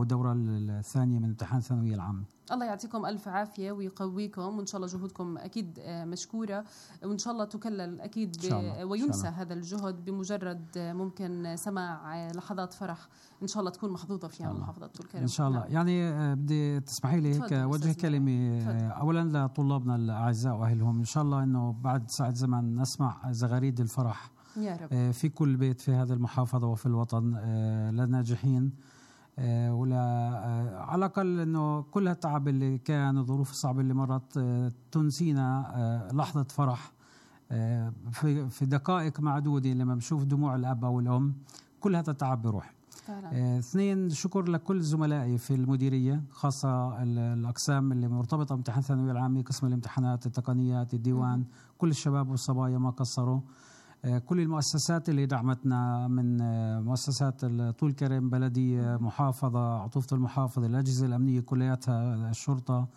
الدورة الثانية من امتحان الثانوية العامة. الله يعطيكم ألف عافية ويقويكم، وإن شاء الله جهودكم أكيد مشكورة، وإن شاء الله تكلل أكيد وينسى هذا الجهد بمجرد ممكن سماع لحظات فرح إن شاء الله تكون محظوظة فيها محافظة طول كرم. إن شاء الله. يعني بدي تسمحي لي هيك وجه كلمة أولا لطلابنا الأعزاء وأهلهم، إن شاء الله إنه بعد ساعة زمن نسمع زغاريد الفرح يا رب في كل بيت في هذه المحافظة وفي الوطن للناجحين، ولا على الأقل إنه كل هالتعب اللي كان والظروف الصعبة اللي مرت تنسينا لحظة فرح في دقائق معدودة لما بنشوف دموع الأب أو الأم، كل هذا التعب بيروح. اثنين، شكر لكل زملائي في المديرية، خاصة الأقسام اللي مرتبطة بامتحان الثانوية العامة، قسم الامتحانات، التقنيات، الديوان، كل الشباب والصبايا ما قصروا. كل المؤسسات اللي دعمتنا من مؤسسات طول كرم، بلدية، محافظة، عطوفة المحافظة، الأجهزة الأمنية كلياتها، الشرطة،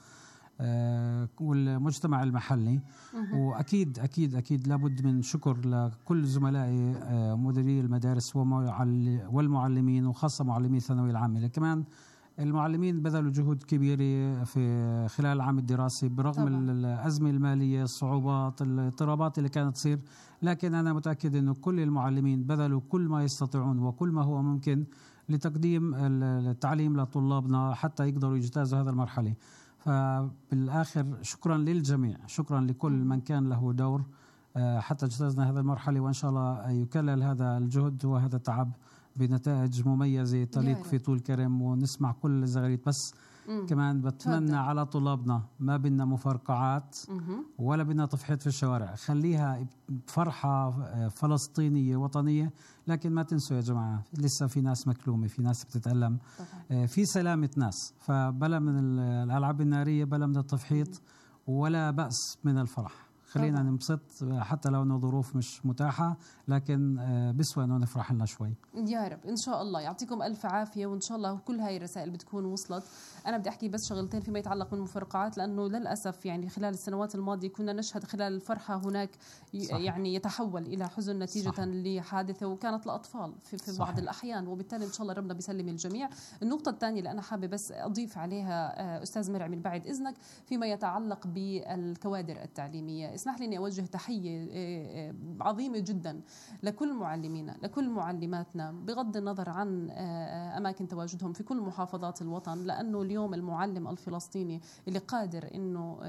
والمجتمع المحلي. وأكيد أكيد أكيد لابد من شكر لكل زملائي مديري المدارس والمعلمين، وخاصة معلمي الثانوية العامة. كمان المعلمين بذلوا جهود كبيرة في خلال العام الدراسي برغم الأزمة المالية، الصعوبات، الاضطرابات اللي كانت تصير، لكن أنا متأكد أنه كل المعلمين بذلوا كل ما يستطيعون وكل ما هو ممكن لتقديم التعليم لطلابنا حتى يقدروا يجتازوا هذا المرحلة. فبالآخر شكرا للجميع، شكرا لكل من كان له دور حتى اجتزنا هذا المرحلة، وإن شاء الله يكلل هذا الجهد وهذا التعب بنتائج مميزة تليق في طول كرم ونسمع كل الزغاريد. بس كمان بتمنى على طلابنا ما بدنا مفرقعات ولا بدنا تفحيط في الشوارع، خليها فرحة فلسطينية وطنية، لكن ما تنسوا يا جماعة لسه في ناس مكلومة، في ناس بتتألم، في سلامة ناس، فبلا من الألعاب النارية، بلا من التفحيط، ولا بأس من الفرح. خلينا ننبسط حتى لو انه ظروف مش متاحة، لكن بسوى انه نفرح لنا شوي. يا رب ان شاء الله. يعطيكم الف عافية، وان شاء الله كل هاي الرسائل بتكون وصلت. انا بدي احكي بس شغلتين فيما يتعلق بالمفرقعات، لانه للاسف يعني خلال السنوات الماضية كنا نشهد خلال الفرحة هناك يعني يتحول الى حزن نتيجة لحادثة، وكانت الاطفال في بعض الاحيان، وبالتالي ان شاء الله ربنا بيسلم الجميع. النقطة الثانية اللي انا حابة بس اضيف عليها استاذ مرعي من بعد اذنك، فيما يتعلق بالكوادر التعليمية، اسمح لي اني اوجه تحية عظيمة جدا لكل معلمينا، لكل معلماتنا، بغض النظر عن اماكن تواجدهم في كل محافظات الوطن، لانه اليوم المعلم الفلسطيني اللي قادر انه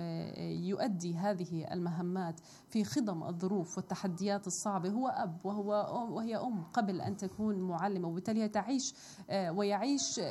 يؤدي هذه المهمات في خضم الظروف والتحديات الصعبة هو اب وهي ام قبل ان تكون معلمة، وبالتالي تعيش ويعيش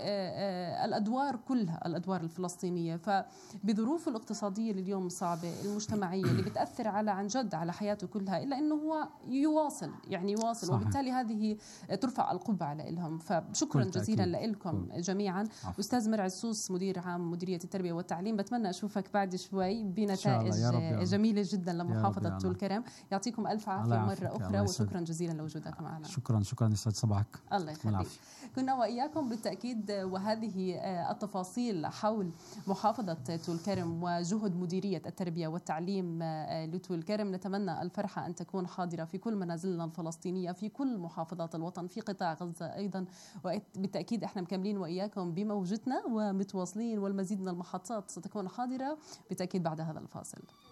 الادوار كلها، الادوار الفلسطينية. فبظروف الاقتصادية اللي اليوم صعبة، المجتمعية اللي بتأثر على عن جد على حياته كلها، إلا أنه هو يواصل صحيح. وبالتالي هذه ترفع القبعة لهم. فشكرا جزيلا لكم جميعا. أستاذ مرعي السوس، مدير عام مديرية التربية والتعليم، بتمنى أشوفك بعد شوي بنتائج جميلة جدا لمحافظة طول كرم. يعطيكم ألف عافية مرة أخرى، وشكرا جزيلا لوجودك معنا. شكرا يسعد صباحك. الله يخليك. كنا وإياكم بالتأكيد، وهذه التفاصيل حول محافظة طول كرم وجهد مديرية التربية والتعليم لطول كرم. نتمنى الفرحة أن تكون حاضرة في كل منازلنا الفلسطينية، في كل محافظات الوطن، في قطاع غزة أيضا، وبالتأكيد احنا مكملين وإياكم بموجتنا ومتواصلين، والمزيد من المحطات ستكون حاضرة بالتأكيد بعد هذا الفاصل.